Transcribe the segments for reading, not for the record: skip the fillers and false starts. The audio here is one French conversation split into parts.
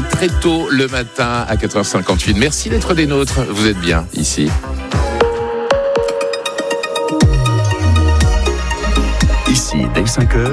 réveille très tôt le matin à 4h58. Merci d'être des nôtres, vous êtes bien ici. Ici, dès 5h,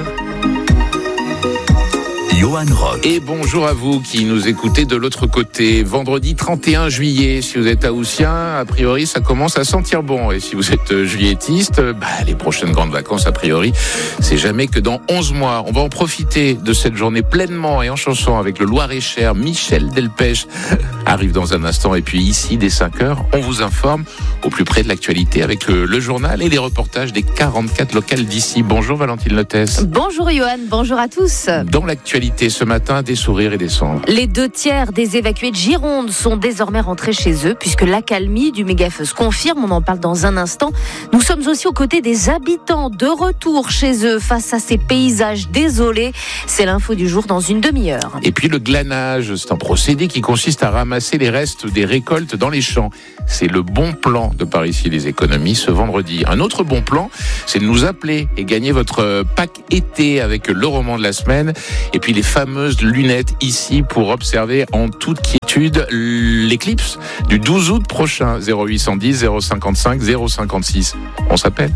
Johan Rock. Et bonjour à vous qui nous écoutez de l'autre côté. Vendredi 31 juillet, si vous êtes haussien, a priori ça commence à sentir bon. Et si vous êtes juillettiste, les prochaines grandes vacances, a priori, c'est jamais que dans 11 mois. On va en profiter de cette journée pleinement et en chanson avec le Loir-et-Cher. Michel Delpech arrive dans un instant. Et puis ici, dès 5h, on vous informe au plus près de l'actualité avec le journal et les reportages des 44 locales d'ici. Bonjour Valentine Lotès. Bonjour Johan, bonjour à tous. Dans l'actualité ce matin, des sourires et des sons. Les 2/3 des évacués de Gironde sont désormais rentrés chez eux puisque l'accalmie du méga-feu se confirme. On en parle dans un instant. Nous sommes aussi aux côtés des habitants de retour chez eux face à ces paysages désolés. C'est l'info du jour dans une demi-heure. Et puis le glanage, c'est un procédé qui consiste à ramasser les restes des récoltes dans les champs. C'est le bon plan de Parisis les économies ce vendredi. Un autre bon plan, c'est de nous appeler et gagner votre pack été avec le roman de la semaine. Et puis les fameuses lunettes ici pour observer en toute quiétude l'éclipse du 12 août prochain. 0810 055 056. On s'appelle.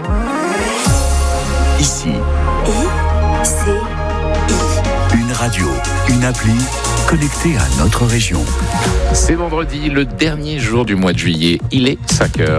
Ici, une radio, une appli connectée à notre région. C'est vendredi, le dernier jour du mois de juillet. Il est 5h.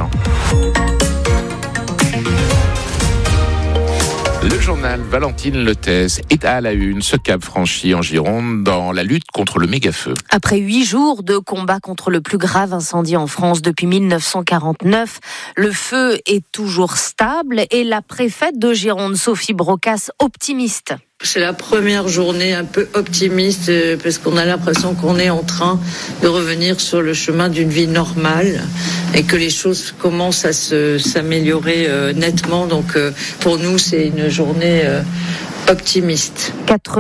Le journal Valentine Lotès est à la une, ce cap franchi en Gironde dans la lutte contre le méga-feu. Après 8 jours de combat contre le plus grave incendie en France depuis 1949, le feu est toujours stable et la préfète de Gironde, Sophie Brocas, optimiste. C'est la première journée un peu optimiste parce qu'on a l'impression qu'on est en train de revenir sur le chemin d'une vie normale et que les choses commencent à s'améliorer nettement. Donc pour nous, c'est une journée optimiste.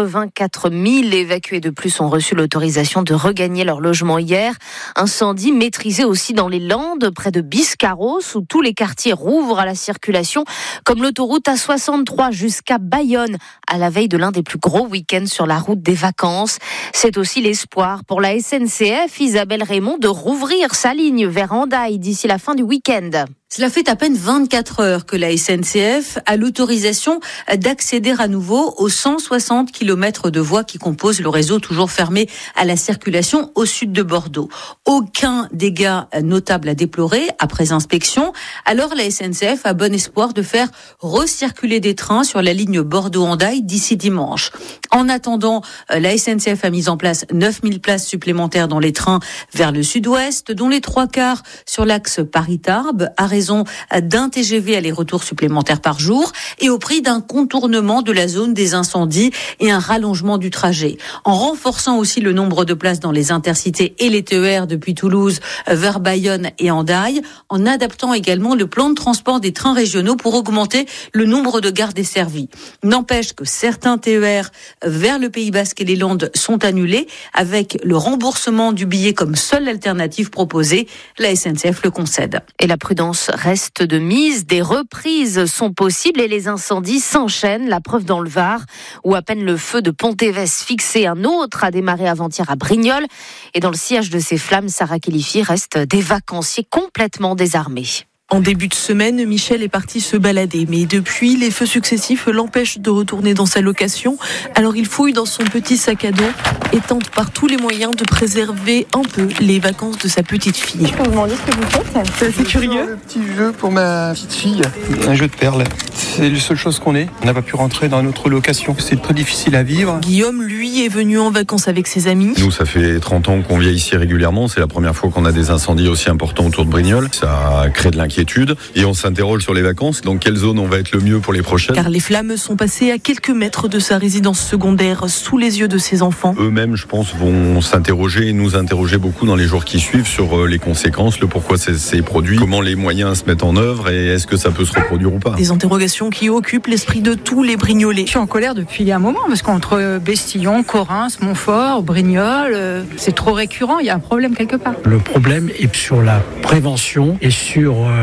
84 000 évacués de plus ont reçu l'autorisation de regagner leur logement hier. Incendie maîtrisé aussi dans les Landes, près de Biscarrosse, où tous les quartiers rouvrent à la circulation, comme l'autoroute A63 jusqu'à Bayonne, à la veille de l'un des plus gros week-ends sur la route des vacances. C'est aussi l'espoir pour la SNCF, Isabelle Raymond, de rouvrir sa ligne vers Hendaye d'ici la fin du week-end. Cela fait à peine 24 heures que la SNCF a l'autorisation d'accéder à nouveau aux 160 km de voies qui composent le réseau toujours fermé à la circulation au sud de Bordeaux. Aucun dégât notable à déplorer après inspection. Alors la SNCF a bon espoir de faire recirculer des trains sur la ligne Bordeaux-Hendaye d'ici dimanche. En attendant, la SNCF a mis en place 9000 places supplémentaires dans les trains vers le sud-ouest, dont les 3/4 sur l'axe Paris-Tarbes, à raison d'un TGV aller-retour supplémentaire par jour et au prix d'un contournement de la zone des incendies et un rallongement du trajet. En renforçant aussi le nombre de places dans les intercités et les TER depuis Toulouse vers Bayonne et Hendaye, en adaptant également le plan de transport des trains régionaux pour augmenter le nombre de gares desservies. N'empêche que certains TER vers le Pays Basque et les Landes sont annulés avec le remboursement du billet comme seule alternative proposée. La SNCF le concède. Et la prudence reste de mise. Des reprises sont possibles et les incendies s'enchaînent. La preuve dans le Var, où à peine le feu de Pontévès fixé, un autre a démarré avant-hier à Brignoles. Et dans le sillage de ces flammes, Sarah Kélifi reste des vacanciers complètement désarmés. En début de semaine, Michel est parti se balader, mais depuis, les feux successifs l'empêchent de retourner dans sa location. Alors il fouille dans son petit sac à dos et tente par tous les moyens de préserver un peu les vacances de sa petite fille. Je peux vous demander ce que vous faites ? C'est assez curieux. Un petit jeu pour ma petite fille, un jeu de perles. C'est la seule chose qu'on ait. On n'a pas pu rentrer dans notre location. C'est très difficile à vivre. Guillaume, lui, est venu en vacances avec ses amis. Nous, ça fait 30 ans qu'on vient ici régulièrement. C'est la première fois qu'on a des incendies aussi importants autour de Brignoles. Ça crée de l'inquiétude. Et on s'interroge sur les vacances, dans quelle zone on va être le mieux pour les prochaines. Car les flammes sont passées à quelques mètres de sa résidence secondaire, sous les yeux de ses enfants. Eux-mêmes, je pense, vont s'interroger et nous interroger beaucoup dans les jours qui suivent sur les conséquences, le pourquoi c'est produit, comment les moyens se mettent en œuvre et est-ce que ça peut se reproduire ou pas. Des interrogations qui occupent l'esprit de tous les Brignolais. Je suis en colère depuis un moment parce qu'entre Bestillon, Correns, Montfort, Brignoles, c'est trop récurrent, il y a un problème quelque part. Le problème est sur la prévention et sur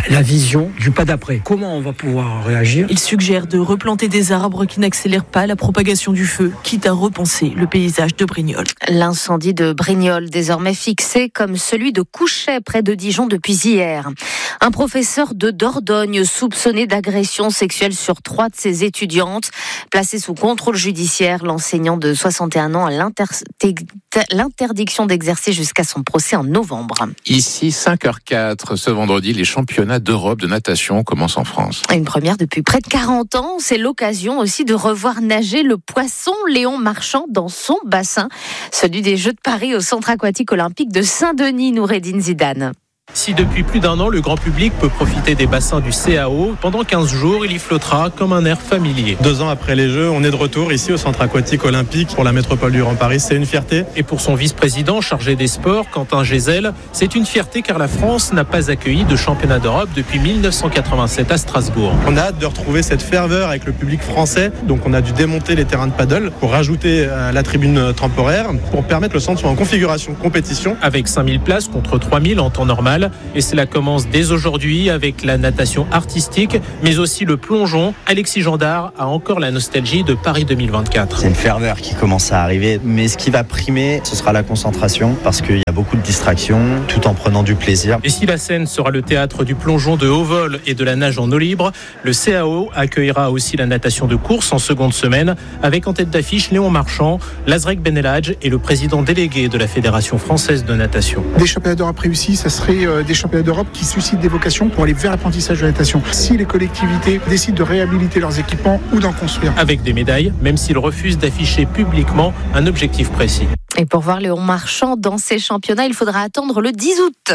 la vision du pas d'après. Comment on va pouvoir réagir ? Il suggère de replanter des arbres qui n'accélèrent pas la propagation du feu, quitte à repenser le paysage de Brignoles. L'incendie de Brignoles, désormais fixé comme celui de Couchet, près de Dijon, depuis hier. Un professeur de Dordogne soupçonné d'agression sexuelle sur 3 de ses étudiantes. Placé sous contrôle judiciaire, l'enseignant de 61 ans a l'interdiction d'exercer jusqu'à son procès en novembre. Ici, 5h04, ce vendredi, les championnats d'Europe de natation commencent en France. Une première depuis près de 40 ans. C'est l'occasion aussi de revoir nager le poisson Léon Marchand dans son bassin. Celui des Jeux de Paris au Centre aquatique olympique de Saint-Denis, Noureddine Zidane. Si depuis plus d'un an, le grand public peut profiter des bassins du CAO, pendant 15 jours, il y flottera comme un air familier. 2 ans après les Jeux, on est de retour ici au Centre aquatique olympique pour la métropole du Grand Paris. C'est une fierté. Et pour son vice-président chargé des sports, Quentin Gézel, c'est une fierté car la France n'a pas accueilli de championnat d'Europe depuis 1987 à Strasbourg. On a hâte de retrouver cette ferveur avec le public français. Donc on a dû démonter les terrains de paddle pour rajouter la tribune temporaire pour permettre que le centre soit en configuration compétition. Avec 5000 places contre 3000 en temps normal. Et cela commence dès aujourd'hui avec la natation artistique, mais aussi le plongeon. Alexis Gendard a encore la nostalgie de Paris 2024. C'est une ferveur qui commence à arriver, mais ce qui va primer, ce sera la concentration, parce qu'il y a beaucoup de distractions, tout en prenant du plaisir. Et si la Seine sera le théâtre du plongeon de haut vol et de la nage en eau libre, le CAO accueillera aussi la natation de course en seconde semaine, avec en tête d'affiche Léon Marchand, Lazrek Benelhadj et le président délégué de la Fédération française de natation. Des championnats d'Europe réussis, ça serait des championnats d'Europe qui suscitent des vocations pour aller vers l'apprentissage de la natation. Si les collectivités décident de réhabiliter leurs équipements ou d'en construire. Avec des médailles, même s'ils refusent d'afficher publiquement un objectif précis. Et pour voir Léon Marchand dans ces championnats, il faudra attendre le 10 août.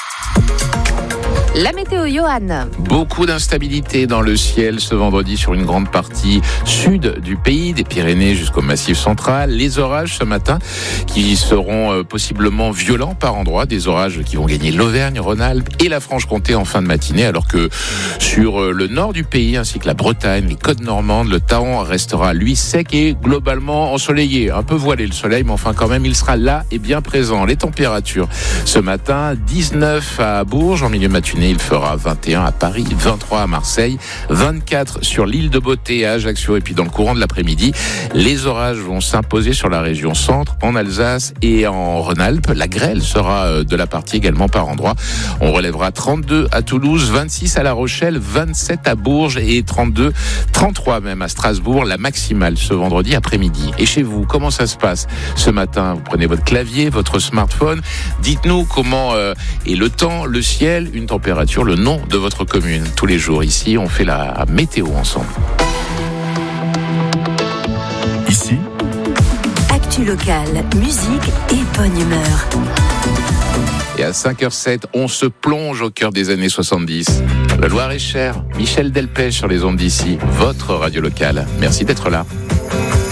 La météo, Johan. Beaucoup d'instabilité dans le ciel ce vendredi sur une grande partie sud du pays, des Pyrénées jusqu'au Massif central. Les orages ce matin qui seront possiblement violents par endroits. Des orages qui vont gagner l'Auvergne, Rhône-Alpes et la Franche-Comté en fin de matinée. Alors que sur le nord du pays ainsi que la Bretagne, les côtes normandes, le temps restera lui sec et globalement ensoleillé. Un peu voilé le soleil, mais enfin quand même il sera là et bien présent. Les températures ce matin, 19 à Bourges en milieu matinée. Il fera 21 à Paris, 23 à Marseille, 24 sur l'île de Beauté à Ajaccio. Et puis dans le courant de l'après-midi, les orages vont s'imposer sur la région centre, en Alsace et en Rhône-Alpes. La grêle sera de la partie également par endroits. On relèvera 32 à Toulouse, 26 à La Rochelle, 27 à Bourges et 33 même à Strasbourg. La maximale ce vendredi après-midi. Et chez vous, comment ça se passe ce matin? Vous prenez votre clavier, votre smartphone. Dites-nous comment est le temps, le ciel, une température, le nom de votre commune. Tous les jours ici, on fait la météo ensemble. Ici, actu locale, musique et bonne humeur. Et à 5h07, on se plonge au cœur des années 70. Le Loir-et-Cher, Michel Delpech sur les ondes d'ici, votre radio locale. Merci d'être là.